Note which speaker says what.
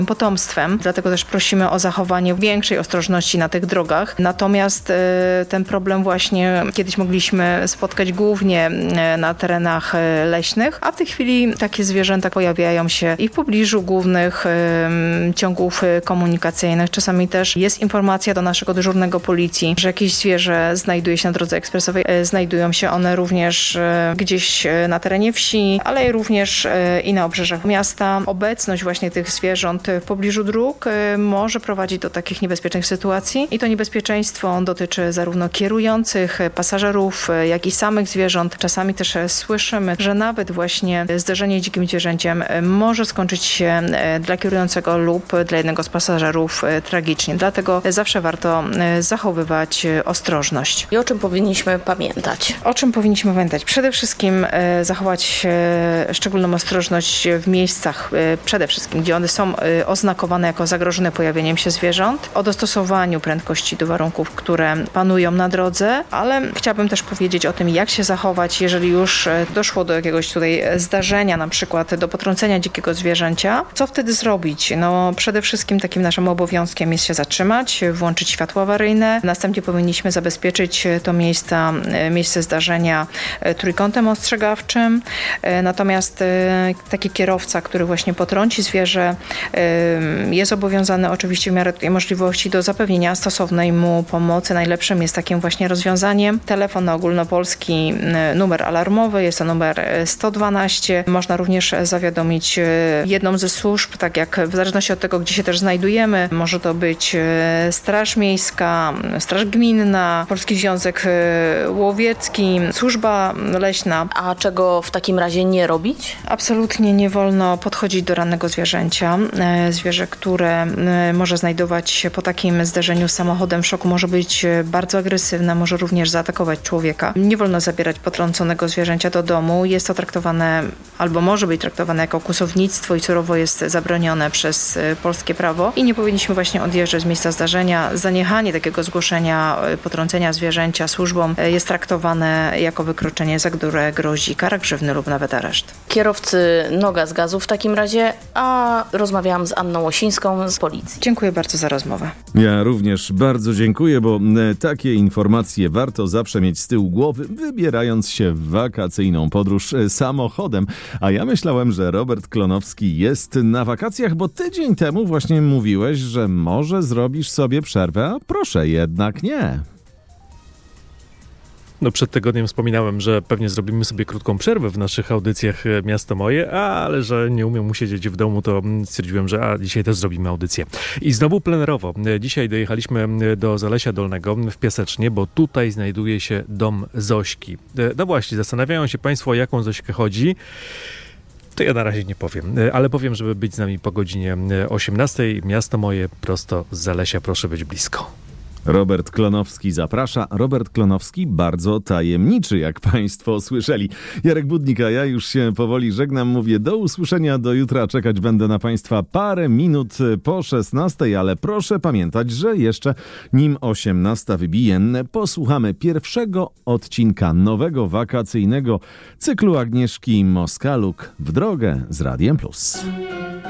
Speaker 1: potomstwem. Dlatego też prosimy o zachowanie większej ostrożności na tych drogach. Natomiast ten problem właśnie kiedyś mogliśmy spotkać głównie na terenach leśnych, a w tej chwili takie zwierzęta pojawiają się i w pobliżu głównych ciągów komunikacyjnych. Czasami też jest informacja do naszego dyżurnego policji, że jakieś zwierzę znajduje się na drodze ekspresowej. Znajdują się one również gdzieś na terenie wsi, ale również i na obrzeżach miasta. Obecność właśnie tych zwierząt w pobliżu dróg może prowadzić do takich niebezpiecznych sytuacji i to niebezpieczeństwo dotyczy zarówno kierujących, pasażerów, jak i samych zwierząt. Czasami też słyszymy, że nawet właśnie zderzenie dzikim zwierzęciem może skończyć się dla kierującego lub dla jednego z pasażerów tragicznie. Dlatego zawsze warto zachowywać ostrożność.
Speaker 2: I o czym powinniśmy pamiętać?
Speaker 1: O czym powinniśmy pamiętać? Przede wszystkim zachować szczególną ostrożność w miejscach, przede wszystkim, gdzie one są oznakowane jako zagrożone pojawieniem się zwierząt, o dostosowaniu prędkości do warunków, które panują na drodze, ale chciałabym też powiedzieć o tym, jak się zachować, jeżeli już doszło do jakiegoś tutaj zdarzenia, na przykład do potrącenia dzikiego zwierzęcia. Co wtedy zrobić? Przede wszystkim takim naszym obowiązkiem jest się zatrzymać, włączyć światło awaryjne. Następnie powinniśmy zabezpieczyć to miejsce zdarzenia trójkątem ostrzegawczym. Natomiast taki kierowca, który właśnie potrąci zwierzę, jest obowiązany oczywiście w miarę możliwości do zapewnienia stosownej mu pomocy. Najlepszym jest takim właśnie rozwiązaniem telefon na ogólnopolski numer alarmowy, jest to numer 112. Można również zawiadomić jedną ze służb, tak jak w zależności od tego, gdzie się też znajdujemy. Może to być Straż Miejska, Straż Gminna, Polski Związek Łowiecki, Służba Leśna.
Speaker 2: A czego w takim razie nie robić?
Speaker 1: Absolutnie nie wolno podchodzić do rannego zwierzęcia. Zwierzę, które może znajdować się po takim zderzeniu z samochodem w szoku, może być bardzo agresywne, może również zaatakować człowieka. Nie wolno zabierać potrąconego zwierzęcia do domu. Jest to traktowane, albo może być traktowane jako kłusownictwo i surowo jest zabronione przez polskie prawo. I nie powinniśmy właśnie odjeżdżać z miejsca zdarzenia. Zaniechanie takiego zgłoszenia potrącenia zwierzęcia służbom jest traktowane jako wykroczenie, za które grozi kara grzywny lub nawet areszt.
Speaker 2: Kierowcy noga z gazu w takim razie, a rozmawiałam z Anną Osińską z policji.
Speaker 1: Dziękuję bardzo za rozmowę.
Speaker 3: Ja również bardzo dziękuję, bo takie informacje warto zawsze mieć z tyłu głowy, wybierając się w wakacyjną podróż samochodem. A ja myślałem, że Robert Klonowski jest na wakacjach, bo tydzień temu właśnie mówiłeś, że może zrobisz sobie przerwę, a proszę, jednak nie.
Speaker 4: Przed tygodniem wspominałem, że pewnie zrobimy sobie krótką przerwę w naszych audycjach Miasto Moje, ale że nie umiem usiedzieć w domu, to stwierdziłem, że dzisiaj też zrobimy audycję. I znowu plenerowo. Dzisiaj dojechaliśmy do Zalesia Dolnego w Piasecznie, bo tutaj znajduje się dom Zośki. No właśnie, zastanawiają się Państwo, o jaką Zośkę chodzi. To ja na razie nie powiem, ale powiem, żeby być z nami po godzinie 18. Miasto Moje prosto z Zalesia, proszę być blisko.
Speaker 3: Robert Klonowski zaprasza. Robert Klonowski bardzo tajemniczy, jak Państwo słyszeli. Jarek Budnik, a ja już się powoli żegnam. Mówię do usłyszenia, do jutra. Czekać będę na Państwa parę minut po 16, ale proszę pamiętać, że jeszcze nim 18 wybije, posłuchamy pierwszego odcinka nowego wakacyjnego cyklu Agnieszki Moskaluk w drogę z Radiem Plus.